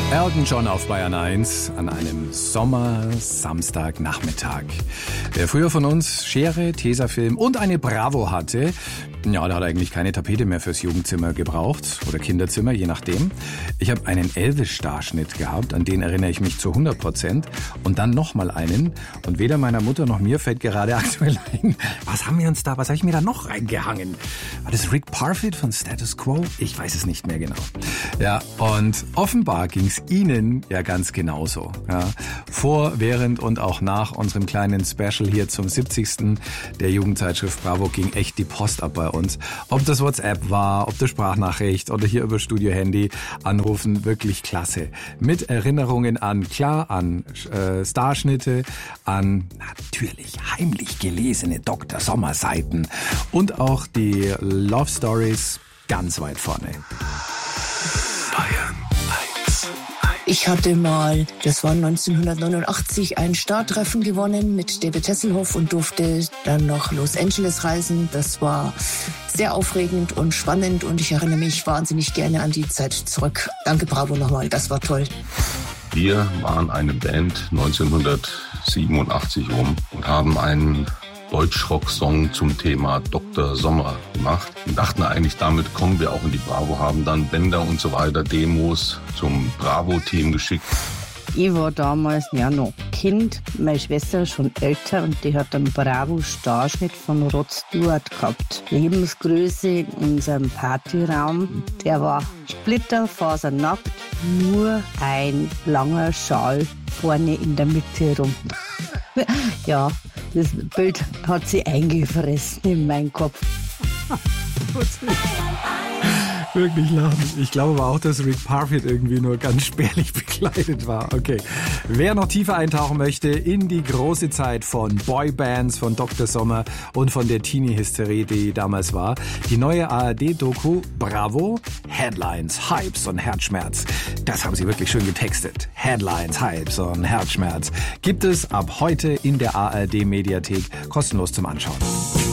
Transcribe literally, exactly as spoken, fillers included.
Elton John auf Bayern eins an einem Sommer-Samstagnachmittag. Wer früher von uns Schere, Tesafilm und eine Bravo hatte, ja, der hat eigentlich keine Tapete mehr fürs Jugendzimmer gebraucht oder Kinderzimmer, je nachdem. Ich habe einen Elvis-Starschnitt gehabt, an den erinnere ich mich zu hundert Prozent. Und dann nochmal einen. Und weder meiner Mutter noch mir fällt gerade aktuell ein, was haben wir uns da, was habe ich mir da noch reingehangen? War das Rick Parfitt von Status Quo? Ich weiß es nicht mehr genau. Ja, und offenbar ging es Ihnen ja ganz genauso. Ja. Vor, während und auch nach unserem kleinen Special hier zum siebzigsten der Jugendzeitschrift Bravo ging echt die Post ab bei uns. Ob das WhatsApp war, ob das Sprachnachricht oder hier über Studio-Handy anrufen, wirklich klasse. Mit Erinnerungen an, klar, an äh, Starschnitte, an natürlich heimlich gelesene Doktor Sommer-Seiten und auch die Love Stories ganz weit vorne. Bayern eins. Ich hatte mal, das war neunzehnhundertneunundachtzig, ein Startreffen gewonnen mit David Hasselhoff und durfte dann nach Los Angeles reisen. Das war sehr aufregend und spannend und ich erinnere mich wahnsinnig gerne an die Zeit zurück. Danke Bravo nochmal, das war toll. Wir waren eine Band neunzehnhundertsiebenundachtzig rum und haben einen Deutschrock-Song zum Thema Doktor Sommer gemacht und dachten eigentlich, damit kommen wir auch in die Bravo, haben dann Bänder und so weiter, Demos zum Bravo-Team geschickt. Ich war damals ja noch Kind, meine Schwester schon älter und die hat einen Bravo-Starschnitt von Rod Stewart gehabt. Lebensgröße in unserem Partyraum, der war splitterfasernackt, nur ein langer Schal vorne in der Mitte rum. Ja, das Bild hat sie eingefressen in meinen Kopf. Wirklich lachen. Ich glaube aber auch, dass Rick Parfitt irgendwie nur ganz spärlich bekleidet war. Okay. Wer noch tiefer eintauchen möchte in die große Zeit von Boybands, von Doktor Sommer und von der Teenie-Hysterie, die damals war, die neue A R D-Doku Bravo, Headlines, Hypes und Herzschmerz. Das haben sie wirklich schön getextet. Headlines, Hypes und Herzschmerz gibt es ab heute in der A R D-Mediathek kostenlos zum Anschauen.